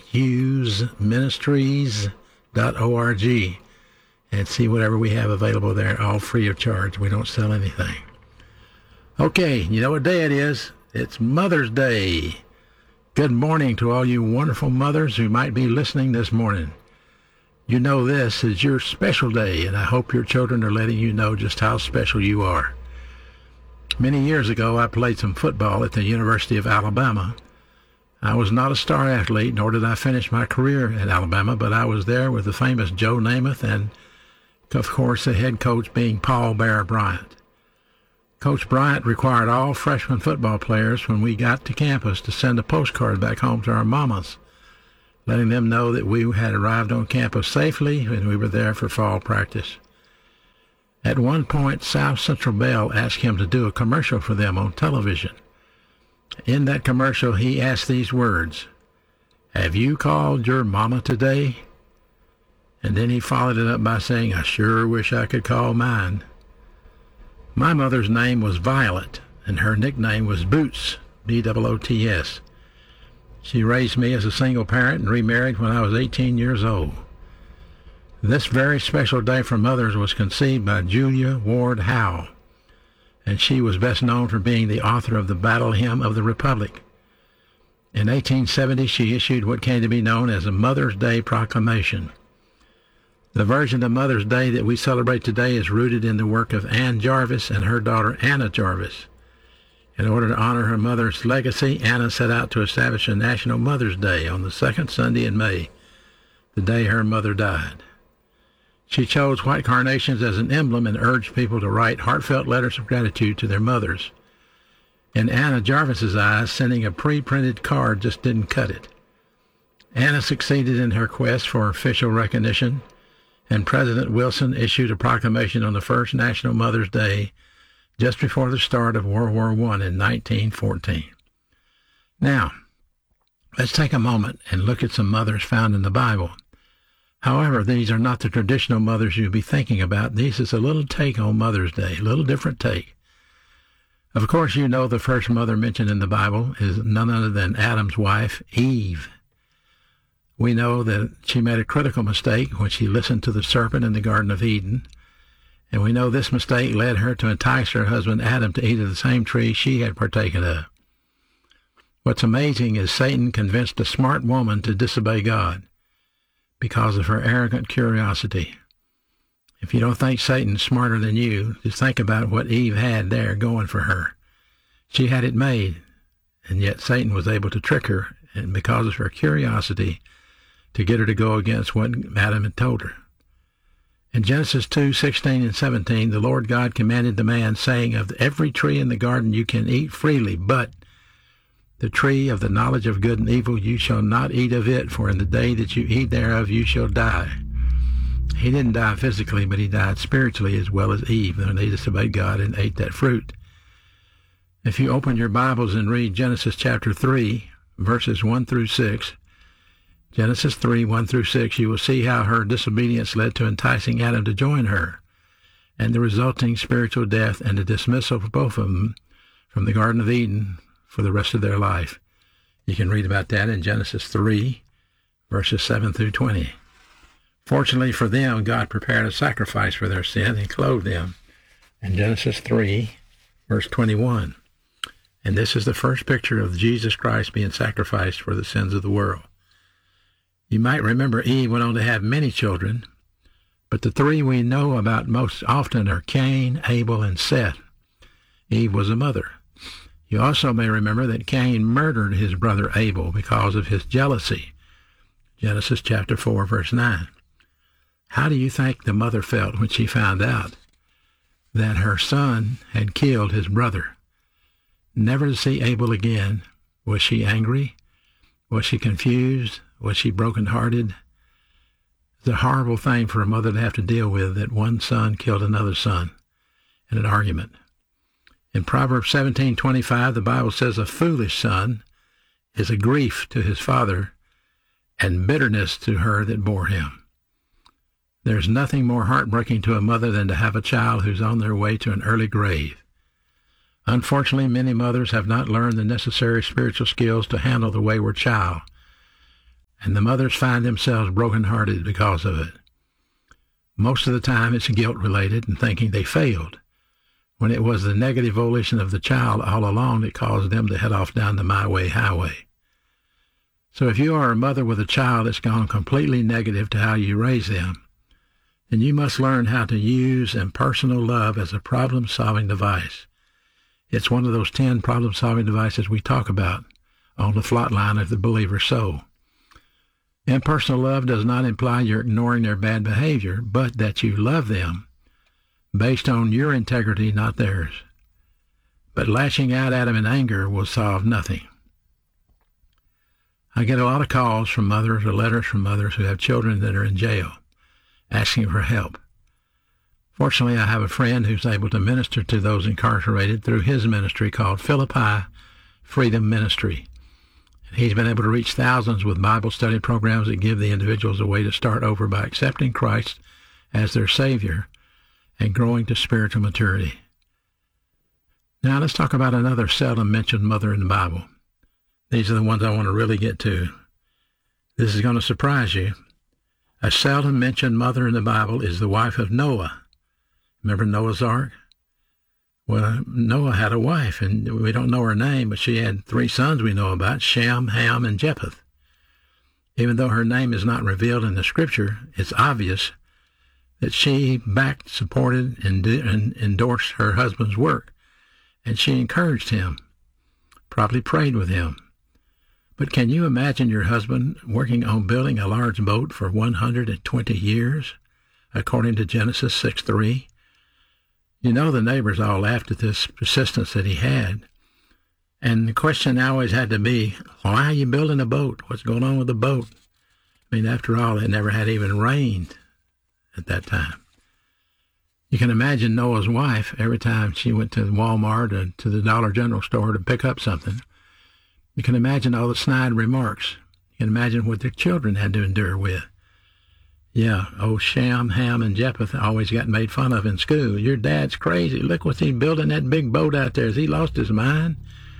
rickhughesministries.org, and see whatever we have available there, all free of charge. We don't sell anything. Okay, you know what day it is? It's Mother's Day. Good morning to all you wonderful mothers who might be listening this morning. You know this is your special day, and I hope your children are letting you know just how special you are. Many years ago, I played some football at the University of Alabama. I was not a star athlete, nor did I finish my career at Alabama, but I was there with the famous Joe Namath and, of course, the head coach being Paul Bear Bryant. Coach Bryant required all freshman football players when we got to campus to send a postcard back home to our mamas, letting them know that we had arrived on campus safely and we were there for fall practice. At one point, South Central Bell asked him to do a commercial for them on television. In that commercial, he asked these words, "Have you called your mama today?" And then he followed it up by saying, "I sure wish I could call mine." My mother's name was Violet, and her nickname was Boots, B-O-O-T-S. She raised me as a single parent and remarried when I was 18 years old. This very special day for mothers was conceived by Julia Ward Howe, and she was best known for being the author of the Battle Hymn of the Republic. In 1870, she issued what came to be known as a Mother's Day Proclamation. The version of Mother's Day that we celebrate today is rooted in the work of Ann Jarvis and her daughter Anna Jarvis. In order to honor her mother's legacy, Anna set out to establish a National Mother's Day on the second Sunday in May, the day her mother died. She chose white carnations as an emblem and urged people to write heartfelt letters of gratitude to their mothers. In Anna Jarvis's eyes, sending a pre-printed card just didn't cut it. Anna succeeded in her quest for official recognition, and President Wilson issued a proclamation on the first National Mother's Day just before the start of World War I in 1914. Now, let's take a moment and look at some mothers found in the Bible. However, these are not the traditional mothers you'll be thinking about. This is a little take on Mother's Day, a little different take. Of course, you know the first mother mentioned in the Bible is none other than Adam's wife, Eve. We know that she made a critical mistake when she listened to the serpent in the Garden of Eden, and we know this mistake led her to entice her husband Adam to eat of the same tree she had partaken of. What's amazing is Satan convinced a smart woman to disobey God because of her arrogant curiosity. If you don't think Satan's smarter than you, just think about what Eve had there going for her. She had it made, and yet Satan was able to trick her, and because of her curiosity, to get her to go against what Adam had told her. In Genesis 2:16 and 17, the Lord God commanded the man, saying, "Of every tree in the garden you can eat freely, but the tree of the knowledge of good and evil you shall not eat of it, for in the day that you eat thereof you shall die." He didn't die physically, but he died spiritually as well as Eve when they disobeyed God and ate that fruit. If you open your Bibles and read Genesis chapter 3, verses 1 through 6, Genesis 3, 1 through 6, you will see how her disobedience led to enticing Adam to join her, and the resulting spiritual death and the dismissal for both of them from the Garden of Eden for the rest of their life. You can read about that in Genesis 3, verses 7 through 20. Fortunately for them, God prepared a sacrifice for their sin and clothed them in Genesis 3, verse 21. And this is the first picture of Jesus Christ being sacrificed for the sins of the world. You might remember Eve went on to have many children, but the three we know about most often are Cain, Abel, and Seth. Eve was a mother. You also may remember that Cain murdered his brother Abel because of his jealousy. Genesis chapter 4, verse 9. How do you think the mother felt when she found out that her son had killed his brother? Never to see Abel again. Was she angry? Was she confused? Was she brokenhearted? It's a horrible thing for a mother to have to deal with, that one son killed another son in an argument. In Proverbs 17:25, the Bible says, a foolish son is a grief to his father and bitterness to her that bore him. There's nothing more heartbreaking to a mother than to have a child who's on their way to an early grave. Unfortunately, many mothers have not learned the necessary spiritual skills to handle the wayward child, and the mothers find themselves brokenhearted because of it. Most of the time it's guilt-related and thinking they failed, when it was the negative volition of the child all along that caused them to head off down the my way highway. So if you are a mother with a child that's gone completely negative to how you raise them, then you must learn how to use impersonal love as a problem-solving device. It's one of those 10 problem-solving devices we talk about on the flat line of the believer's soul. Impersonal love does not imply you're ignoring their bad behavior, but that you love them based on your integrity, not theirs. But lashing out at them in anger will solve nothing. I get a lot of calls from mothers or letters from mothers who have children that are in jail, asking for help. Fortunately, I have a friend who's able to minister to those incarcerated through his ministry called Philippi Freedom Ministry. He's been able to reach thousands with Bible study programs that give the individuals a way to start over by accepting Christ as their Savior and growing to spiritual maturity. Now let's talk about another seldom mentioned mother in the Bible. These are the ones I want to really get to. This is going to surprise you. A seldom mentioned mother in the Bible is the wife of Noah. Remember Noah's Ark? Well, Noah had a wife, and we don't know her name, but she had 3 sons we know about, Shem, Ham, and Japheth. Even though her name is not revealed in the Scripture, it's obvious that she backed, supported, and endorsed her husband's work, and she encouraged him, probably prayed with him. But can you imagine your husband working on building a large boat for 120 years, according to Genesis 6:3? You know, the neighbors all laughed at this persistence that he had. And the question always had to be, why are you building a boat? What's going on with the boat? I mean, after all, it never had even rained at that time. You can imagine Noah's wife, every time she went to Walmart or to the Dollar General store to pick up something, you can imagine all the snide remarks. You can imagine what their children had to endure with. Yeah, old Shem, Ham, and Japheth always got made fun of in school. Your dad's crazy. Look what's he building that big boat out there. Has he lost his mind?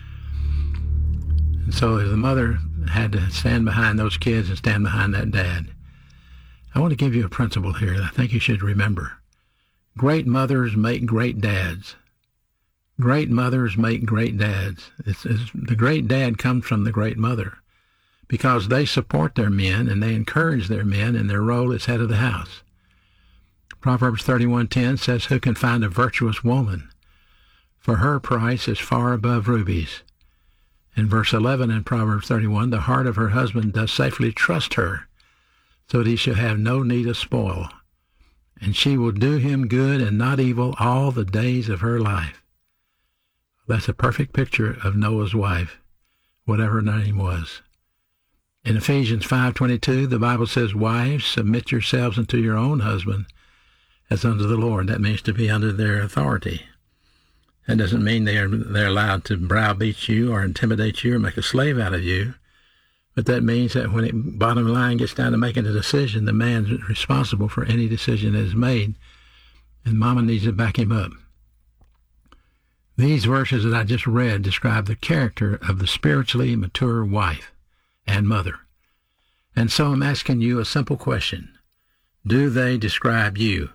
And so the mother had to stand behind those kids and stand behind that dad. I want to give you a principle here that I think you should remember. Great mothers make great dads. Great mothers make great dads. The great dad comes from the great mother, because they support their men and they encourage their men in their role as head of the house. Proverbs 31:10 says, who can find a virtuous woman? For her price is far above rubies. In verse 11 in Proverbs 31, the heart of her husband does safely trust her, so that he shall have no need of spoil. And she will do him good and not evil all the days of her life. That's a perfect picture of Noah's wife, whatever her name was. In Ephesians 5:22, the Bible says, wives, submit yourselves unto your own husband as unto the Lord. That means to be under their authority. That doesn't mean they're allowed to browbeat you or intimidate you or make a slave out of you. But that means that when it bottom line gets down to making a decision, the man's responsible for any decision that is made, and mama needs to back him up. These verses that I just read describe the character of the spiritually mature wife and mother. And so I'm asking you a simple question. Do they describe you?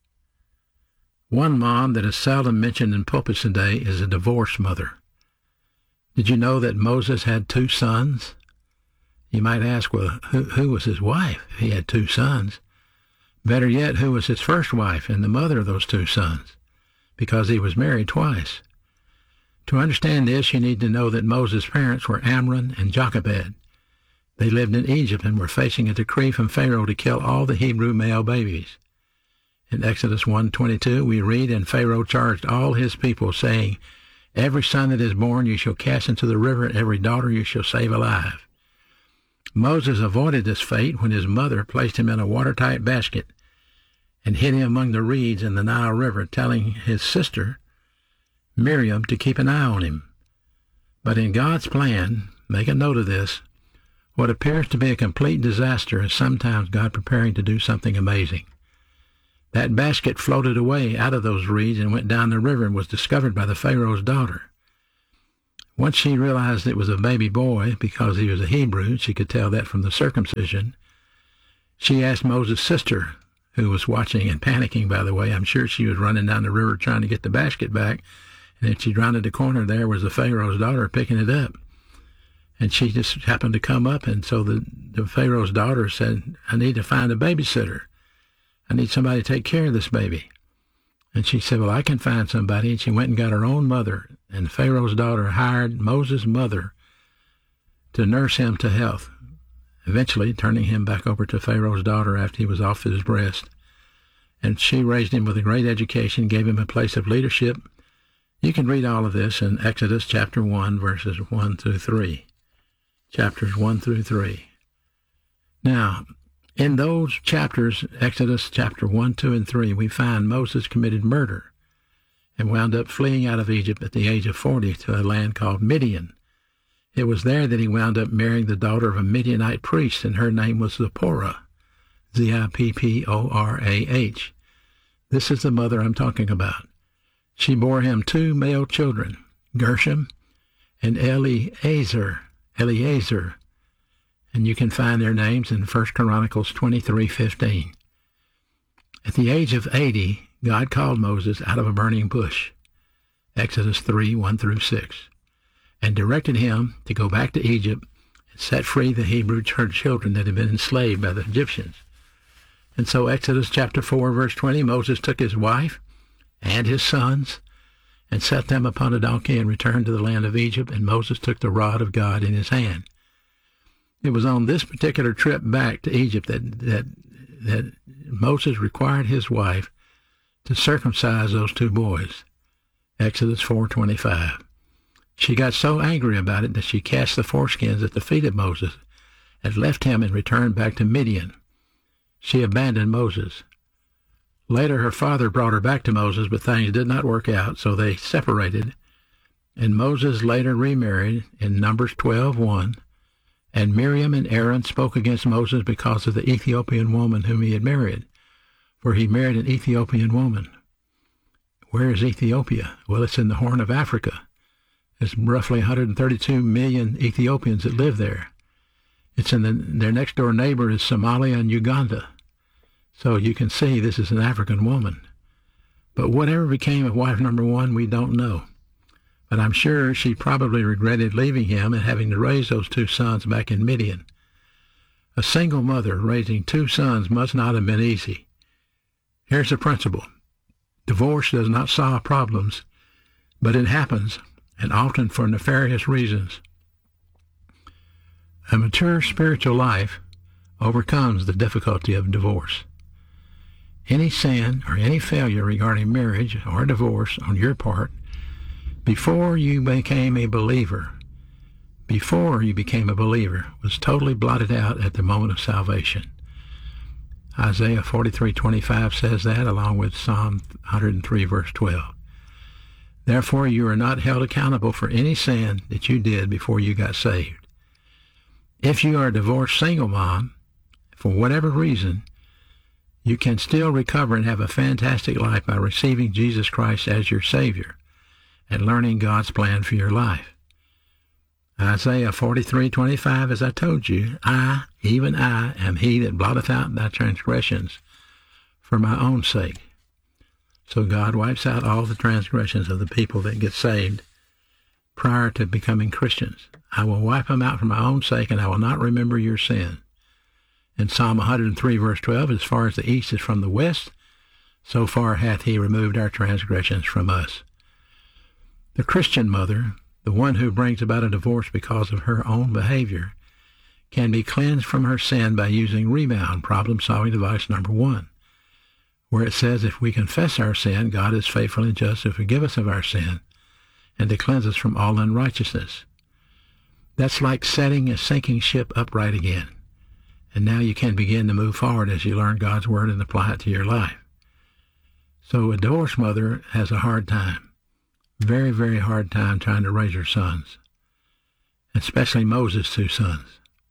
One mom that is seldom mentioned in pulpits today is a divorced mother. Did you know that Moses had 2 sons? You might ask, well, who was his wife if he had 2 sons? Better yet, who was his first wife and the mother of those 2 sons? Because he was married twice. To understand this, you need to know that Moses' parents were Amram and Jochebed. They lived in Egypt and were facing a decree from Pharaoh to kill all the Hebrew male babies. In Exodus 1:22, we read, "And Pharaoh charged all his people, saying, Every son that is born you shall cast into the river, and every daughter you shall save alive." Moses avoided this fate when his mother placed him in a watertight basket and hid him among the reeds in the Nile River, telling his sister, Miriam, to keep an eye on him. But in God's plan, make a note of this, what appears to be a complete disaster is sometimes God preparing to do something amazing. That basket floated away out of those reeds and went down the river and was discovered by the Pharaoh's daughter. Once she realized it was a baby boy, because he was a Hebrew, she could tell that from the circumcision, she asked Moses' sister, who was watching and panicking, by the way. I'm sure she was running down the river trying to get the basket back, and then she rounded the corner, there was the Pharaoh's daughter picking it up. And she just happened to come up, and so the Pharaoh's daughter said, "I need to find a babysitter. I need somebody to take care of this baby." And she said, "Well, I can find somebody." And she went and got her own mother, and Pharaoh's daughter hired Moses' mother to nurse him to health, eventually turning him back over to Pharaoh's daughter after he was off his breast. And she raised him with a great education, gave him a place of leadership. You can read all of this in Exodus chapter 1, verses 1 through 3. Chapters 1 through 3. Now, in those chapters, Exodus chapter 1, 2, and 3, we find Moses committed murder and wound up fleeing out of Egypt at the age of 40 to a land called Midian. It was there that he wound up marrying the daughter of a Midianite priest, and her name was Zipporah, Zipporah. This is the mother I'm talking about. She bore him 2 male children, Gershom and Eleazar. And you can find their names in 1 Chronicles 23:15. At the age of 80, God called Moses out of a burning bush, Exodus 3, 1 through 6, and directed him to go back to Egypt and set free the Hebrew children that had been enslaved by the Egyptians. And so Exodus chapter 4, verse 20, Moses took his wife and his sons and set them upon a donkey and returned to the land of Egypt, and Moses took the rod of God in his hand. It was on this particular trip back to Egypt that Moses required his wife to circumcise those 2 boys, Exodus 4:25. She got so angry about it that she cast the foreskins at the feet of Moses and left him and returned back to Midian. She abandoned Moses. Later, her father brought her back to Moses, but things did not work out, so they separated, and Moses later remarried in Numbers 12:1. And Miriam and Aaron spoke against Moses because of the Ethiopian woman whom he had married, for he married an Ethiopian woman. Where is Ethiopia? Well, it's in the Horn of Africa. There's roughly 132 million Ethiopians that live there. It's in their next-door neighbor is Somalia and Uganda. So you can see this is an African woman. But whatever became of wife number 1, we don't know. But I'm sure she probably regretted leaving him and having to raise those 2 sons back in Midian. A single mother raising 2 sons must not have been easy. Here's the principle. Divorce does not solve problems, but it happens, and often for nefarious reasons. A mature spiritual life overcomes the difficulty of divorce. Any sin or any failure regarding marriage or divorce on your part before you became a believer, was totally blotted out at the moment of salvation. Isaiah 43:25 says that, along with Psalm 103, verse 12. Therefore, you are not held accountable for any sin that you did before you got saved. If you are a divorced single mom, for whatever reason, you can still recover and have a fantastic life by receiving Jesus Christ as your Savior and learning God's plan for your life. Isaiah 43:25, as I told you, I, even I, am he that blotteth out thy transgressions for my own sake. So God wipes out all the transgressions of the people that get saved prior to becoming Christians. I will wipe them out for my own sake, and I will not remember your sin. In Psalm 103, verse 12, as far as the east is from the west, so far hath he removed our transgressions from us. The Christian mother, the one who brings about a divorce because of her own behavior, can be cleansed from her sin by using Rebound, problem-solving device number 1, where it says if we confess our sin, God is faithful and just to forgive us of our sin and to cleanse us from all unrighteousness. That's like setting a sinking ship upright again. And now you can begin to move forward as you learn God's Word and apply it to your life. So a divorced mother has a hard time, very, very hard time trying to raise her sons, especially Moses' 2 sons.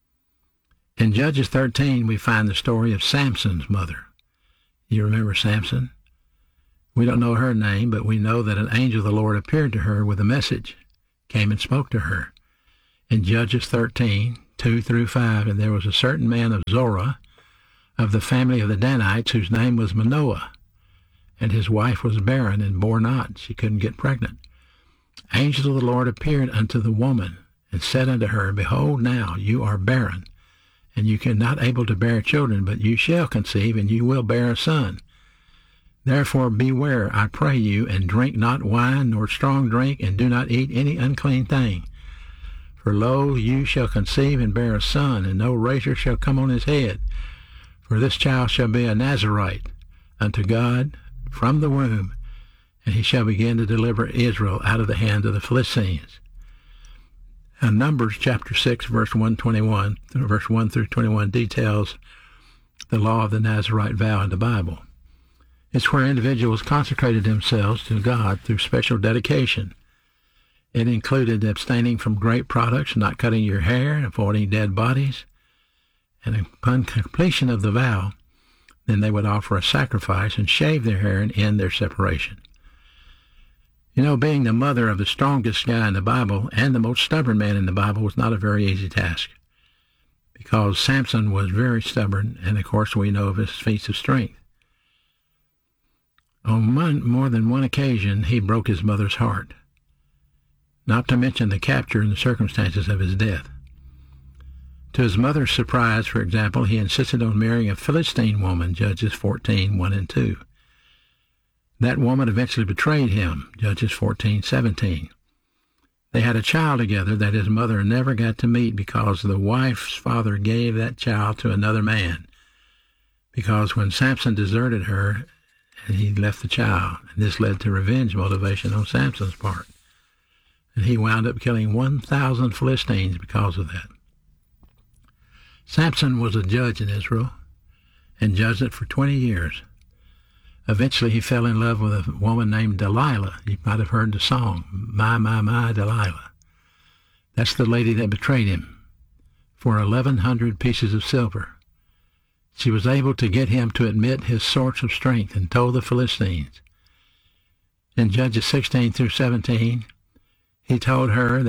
In Judges 13, we find the story of Samson's mother. You remember Samson? We don't know her name, but we know that an angel of the Lord appeared to her with a message, came and spoke to her. In Judges 13, 2 through 5, and there was a certain man of Zorah, of the family of the Danites, whose name was Manoah, and his wife was barren and bore not. She couldn't get pregnant. Angel of the Lord appeared unto the woman, and said unto her, Behold, now you are barren, and you cannot able to bear children, but you shall conceive, and you will bear a son. Therefore beware, I pray you, and drink not wine nor strong drink, and do not eat any unclean thing. For lo, you shall conceive and bear a son, and no razor shall come on his head. For this child shall be a Nazarite unto God from the womb, and he shall begin to deliver Israel out of the hand of the Philistines. And Numbers chapter 6, verse 1 through 21 details the law of the Nazarite vow in the Bible. It's where individuals consecrated themselves to God through special dedication. It included abstaining from grape products, not cutting your hair, and avoiding dead bodies. And upon completion of the vow, then they would offer a sacrifice and shave their hair and end their separation. You know, being the mother of the strongest guy in the Bible and the most stubborn man in the Bible was not a very easy task, because Samson was very stubborn, and of course we know of his feats of strength. On more than one occasion, he broke his mother's heart, not to mention the capture and the circumstances of his death. To his mother's surprise, for example, he insisted on marrying a Philistine woman, Judges 14, 1 and 2. That woman eventually betrayed him, Judges 14:17. They had a child together that his mother never got to meet because the wife's father gave that child to another man. Because when Samson deserted her, and he left the child, and this led to revenge motivation on Samson's part. And he wound up killing 1,000 Philistines because of that. Samson was a judge in Israel and judged it for 20 years. Eventually he fell in love with a woman named Delilah. You might have heard the song, My, Delilah. That's the lady that betrayed him for 1,100 pieces of silver. She was able to get him to admit his source of strength and told the Philistines. In Judges 16 through 17, he told her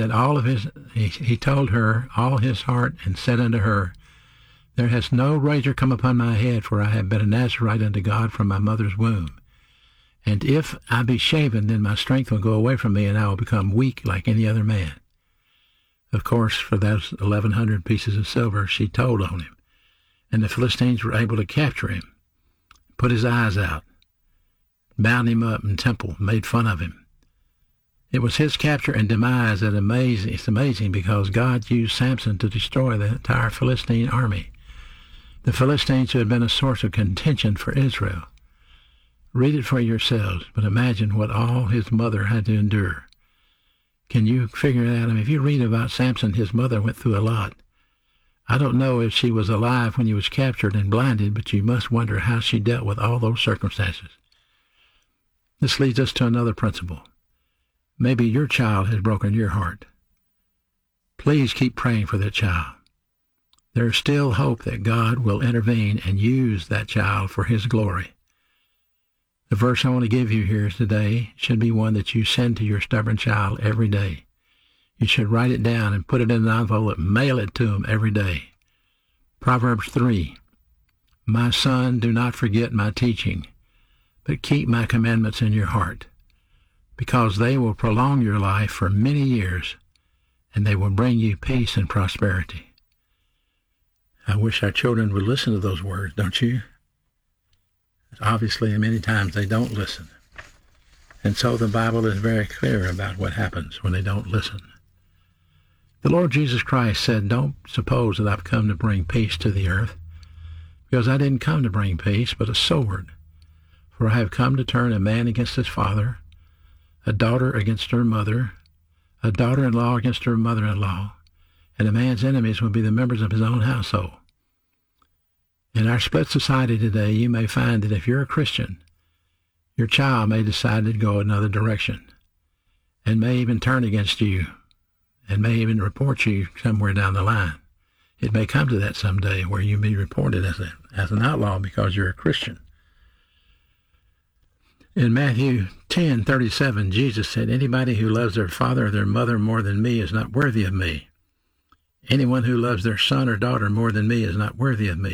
all his heart, and said unto her, There has no razor come upon my head, for I have been a Nazarite unto God from my mother's womb. And if I be shaven, then my strength will go away from me, and I will become weak like any other man. Of course, for those 1,100 pieces of silver, she told on him. And the Philistines were able to capture him, put his eyes out, bound him up in the temple, made fun of him. It was his capture and demise that it's amazing because God used Samson to destroy the entire Philistine army. The Philistines who had been a source of contention for Israel. Read it for yourselves, but imagine what all his mother had to endure. Can you figure that out? I mean, if you read about Samson, his mother went through a lot. I don't know if she was alive when he was captured and blinded, but you must wonder how she dealt with all those circumstances. This leads us to another principle. Maybe your child has broken your heart. Please keep praying for that child. There is still hope that God will intervene and use that child for His glory. The verse I want to give you here today should be one that you send to your stubborn child every day. You should write it down and put it in an envelope and mail it to them every day. Proverbs 3, My son, do not forget my teaching, but keep my commandments in your heart, because they will prolong your life for many years, and they will bring you peace and prosperity. I wish our children would listen to those words, don't you? Obviously, many times they don't listen. And so the Bible is very clear about what happens when they don't listen. The Lord Jesus Christ said, don't suppose that I've come to bring peace to the earth, because I didn't come to bring peace, but a sword. For I have come to turn a man against his father, a daughter against her mother, a daughter-in-law against her mother-in-law, and a man's enemies will be the members of his own household. In our split society today, you may find that if you're a Christian, your child may decide to go another direction, and may even turn against you, and may even report you somewhere down the line. It may come to that someday where you may be reported as an outlaw because you're a Christian. In Matthew 10:37, Jesus said, anybody who loves their father or their mother more than me is not worthy of me. Anyone who loves their son or daughter more than me is not worthy of me.